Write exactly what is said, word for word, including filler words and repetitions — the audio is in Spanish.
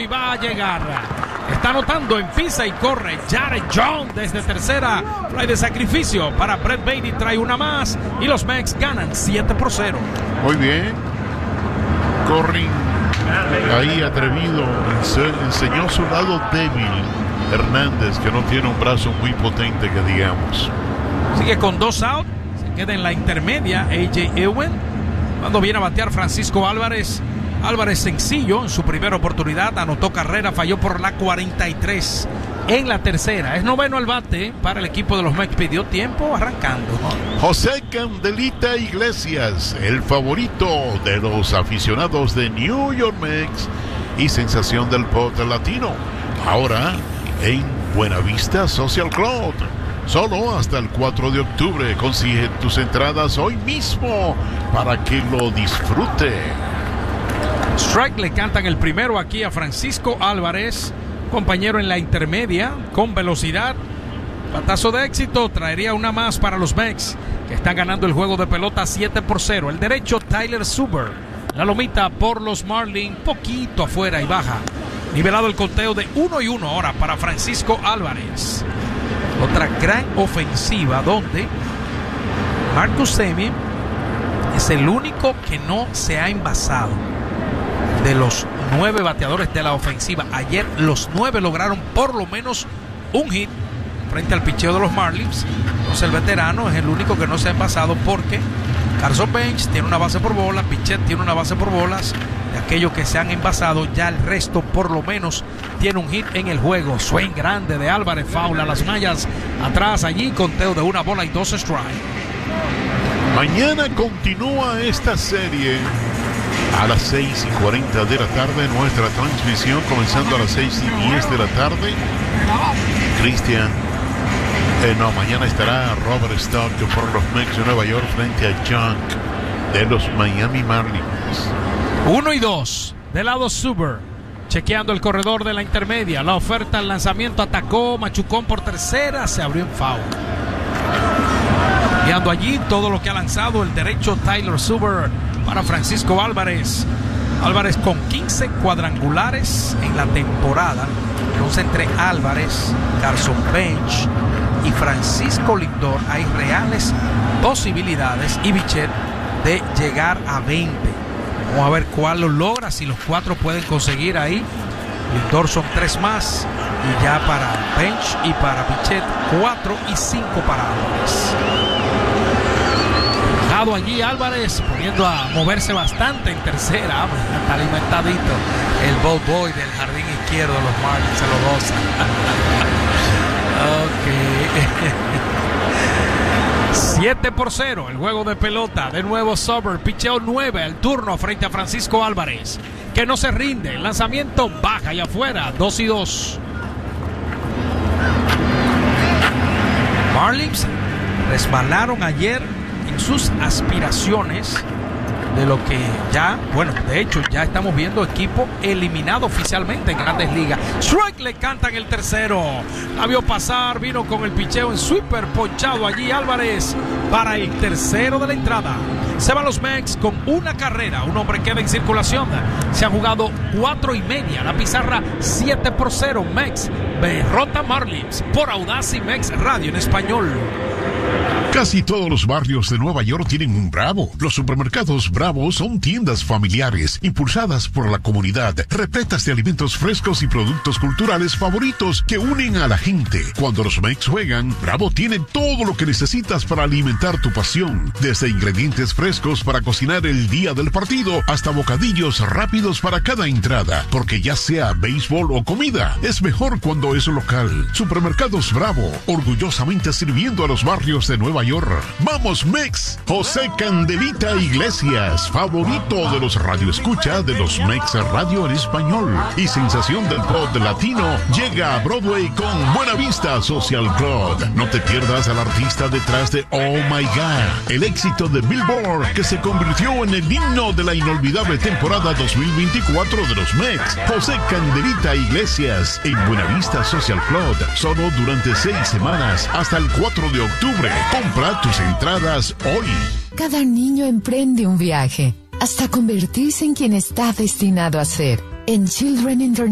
y va a llegar. Está anotando en pisa y corre Jared Jones desde tercera. Fly de sacrificio para Brett Baty, trae una más y los Mex ganan siete por cero. Muy bien. Corrin ahí atrevido, enseñó su lado débil Hernández, que no tiene un brazo muy potente que digamos. Sigue con dos out, se queda en la intermedia A J Ewen. Cuando viene a batear Francisco Álvarez, Álvarez sencillo en su primera oportunidad, anotó carrera, falló por la cuarenta y tres en la tercera. Es noveno al bate para el equipo de los Mex, pidió tiempo arrancando. José Candelita Iglesias, el favorito de los aficionados de New York Mex y sensación del pop latino. Ahora en Buenavista Social Club. Solo hasta el cuatro de octubre. Consigue tus entradas hoy mismo para que lo disfrute. Strike le cantan el primero aquí a Francisco Álvarez, compañero en la intermedia, con velocidad. Batazo de éxito, traería una más para los Mex, que están ganando el juego de pelota siete por cero. El derecho Tyler Zuber, la lomita por los Marlins, poquito afuera y baja. Nivelado el conteo de uno y uno ahora para Francisco Álvarez. Otra gran ofensiva donde Marcus Semien es el único que no se ha envasado de los nueve bateadores de la ofensiva. Ayer los nueve lograron por lo menos un hit frente al picheo de los Marlins. Entonces el veterano es el único que no se ha envasado porque Carson Bench tiene una base por bola, Pichette tiene una base por bolas. De aquellos que se han envasado, ya el resto por lo menos tiene un hit en el juego. Swing grande de Álvarez, foul a las mallas. Atrás allí, conteo de una bola y dos strikes. Mañana continúa esta serie a las seis y cuarenta de la tarde. Nuestra transmisión comenzando a las seis y diez de la tarde. Cristian, eh, no, mañana estará Robert Stock por los Mex de Nueva York frente a Junk de los Miami Marlins. Uno y dos, del lado Zuber, chequeando el corredor de la intermedia. La oferta, el lanzamiento, atacó, machucón por tercera, se abrió en foul. Guiando allí todo lo que ha lanzado el derecho Tyler Zuber para Francisco Álvarez. Álvarez con quince cuadrangulares en la temporada. Entonces entre Álvarez, Carson Bench y Francisco Lindor hay reales posibilidades y Bichette de llegar a veinte. Vamos a ver cuál lo logra, si los cuatro pueden conseguir ahí. Lindor son tres más y ya para Bench y para Bichette cuatro y cinco para Álvarez. Dejado allí Álvarez poniendo a moverse bastante en tercera. Está alimentadito el ball boy del jardín izquierdo de los Marlins, se lo goza. Ok. siete por cero el juego de pelota. De nuevo Zuber, picheo nueve, el turno frente a Francisco Álvarez, que no se rinde. El lanzamiento baja y afuera, dos y dos. Marlins resbalaron ayer en sus aspiraciones de lo que ya, bueno, de hecho ya estamos viendo equipo eliminado oficialmente en Grandes Ligas. Strike le cantan el tercero, la vio pasar, vino con el picheo en sweeper, ponchado allí Álvarez para el tercero de la entrada. Se van los Mex con una carrera, un hombre queda en circulación. Se han jugado cuatro y media, la pizarra siete por cero. Mex derrota Marlins por Audacy Mex Radio en español. Casi todos los barrios de Nueva York tienen un Bravo. Los supermercados Bravo son tiendas familiares, impulsadas por la comunidad, repletas de alimentos frescos y productos culturales favoritos que unen a la gente. Cuando los Mex juegan, Bravo tiene todo lo que necesitas para alimentar tu pasión. Desde ingredientes frescos para cocinar el día del partido, hasta bocadillos rápidos para cada entrada. Porque ya sea béisbol o comida, es mejor cuando es local. Supermercados Bravo, orgullosamente sirviendo a los barrios de Nueva York. ¡Vamos, Mex! José Candelita Iglesias, favorito de los radioescucha de los Mex Radio en español y sensación del pop latino, llega a Broadway con Buenavista Social Club. No te pierdas al artista detrás de Oh My God, el éxito de Billboard que se convirtió en el himno de la inolvidable temporada dos mil veinticuatro de los Mex. José Candelita Iglesias en Buenavista Social Club, solo durante seis semanas hasta el cuatro de octubre. Compra tus entradas hoy. Cada niño emprende un viaje hasta convertirse en quien está destinado a ser. En Children International